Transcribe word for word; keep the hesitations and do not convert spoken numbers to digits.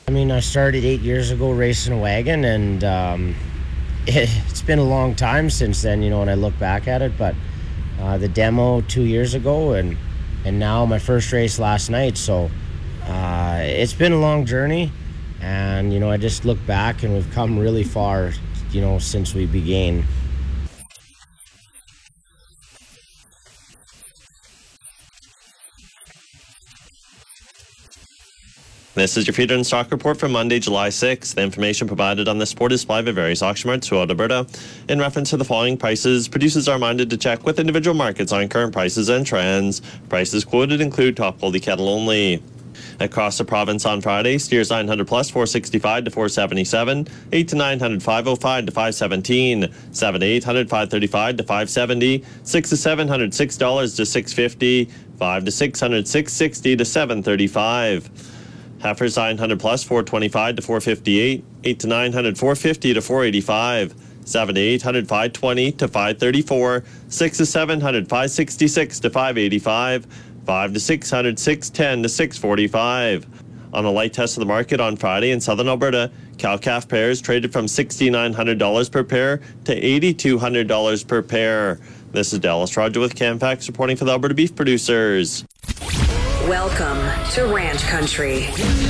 I mean, I started eight years ago racing a wagon, and um, it, it's been a long time since then, you know, when I look back at it. But uh, the demo two years ago, and and now my first race last night. So uh, it's been a long journey, and you know, I just look back, and we've come really far, you know, since we began. This is your feeder and stock report for Monday, July sixth. The information provided on this report is supplied by various auction marts throughout Alberta. In reference to the following prices, producers are reminded to check with individual markets on current prices and trends. Prices quoted include top quality cattle only. Across the province on Friday, steers nine hundred plus four sixty-five to four seventy-seven, eight to nine hundred five oh five to five seventeen, seven to eight hundred five thirty-five to five seventy, six to seven hundred six dollars to six fifty, five to six hundred six sixty to seven thirty-five. Heifers nine hundred plus four twenty-five to four fifty-eight, eight to nine hundred four fifty to four eighty-five, seven to eight hundred five twenty to five thirty-four, six to seven hundred five sixty-six to five eighty-five, five to six hundred six ten to six forty-five. On a light test of the market on Friday in southern Alberta, cow-calf pairs traded from six thousand nine hundred dollars per pair to eight thousand two hundred dollars per pair. This is Dallas Roger with Canfax reporting for the Alberta Beef Producers. Welcome to Ranch Country.